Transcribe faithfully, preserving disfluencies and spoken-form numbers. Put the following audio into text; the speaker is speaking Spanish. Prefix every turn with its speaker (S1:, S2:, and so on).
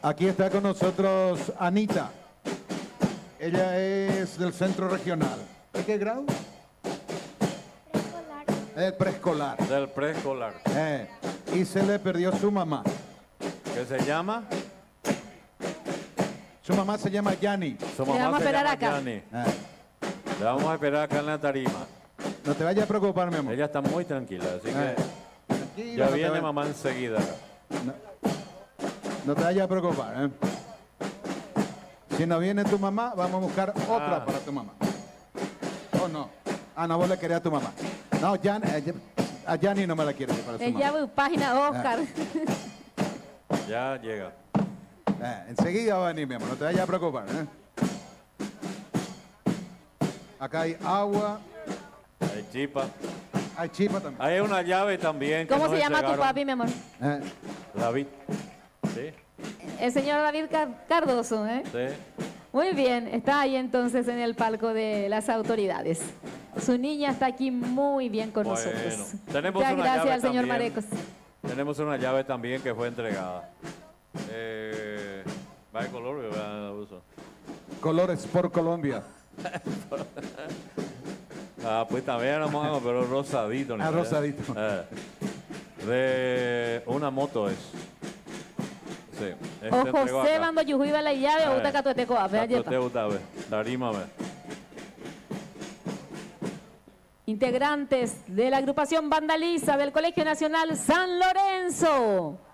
S1: Aquí está con nosotros Anita. Ella es del centro regional. ¿De qué grado?
S2: Preescolar.
S1: El preescolar.
S3: Del preescolar.
S1: Eh, y se le perdió su mamá.
S3: ¿Qué se llama?
S1: Su mamá se llama Yani.
S3: Su
S4: Le vamos
S3: mamá
S4: a
S3: se
S4: esperar
S3: llama
S4: acá.
S3: Yani.
S1: Eh,
S3: Le vamos a esperar acá en la tarima.
S1: no te vayas a preocupar, mi amor.
S3: Ella está muy tranquila, así
S1: Eh,
S3: que
S1: tranquila,
S3: ya
S1: no te
S3: viene
S1: vayas-
S3: mamá enseguida.
S1: No te vayas a preocupar. ¿eh? Si no viene tu mamá, vamos a buscar otra
S3: Ah.
S1: para tu mamá. ¿O no? Ah, no, vos le querés a tu mamá. No, Jan, eh, a Yani no me la quiere para su
S4: Ella
S1: mamá.
S4: va página dos, Oscar.
S3: Ya llega.
S1: Eh, enseguida va a venir, mi amor. No te vayas a preocupar. ¿eh? Acá hay agua.
S3: Hay chipa.
S1: Hay chipa también.
S3: Hay una llave también. que
S4: ¿Cómo
S3: nos
S4: se llama tu
S3: entregaron.
S4: papi, mi amor?
S1: Eh,
S3: David. Sí,
S4: El señor David Car- Cardoso, ¿eh?
S3: sí.
S4: Muy bien, está ahí entonces en el palco de las autoridades. Su niña está aquí muy bien con
S3: Bueno,
S4: nosotros.
S3: tenemos
S4: Muchas
S3: una
S4: gracias
S3: llave
S4: al señor
S3: también.
S4: Marecos.
S3: Tenemos una llave también que fue entregada. Eh, ¿Va de color o va de uso?
S1: Colores por Colombia.
S3: Ah, pues también era más, pero rosadito. ¿no?
S1: Ah, rosadito.
S3: Eh, de una moto es. Sí. este
S4: O
S3: entregó
S4: José
S3: acá.
S4: Bando Yujuiba la llave,
S3: Eh,
S4: o Uta Catuetecoa, ve allí
S3: Tato te
S4: está.
S3: gusta, ve. Tarima, ve.
S4: Integrantes de la agrupación Vandaliza del Colegio Nacional San Lorenzo.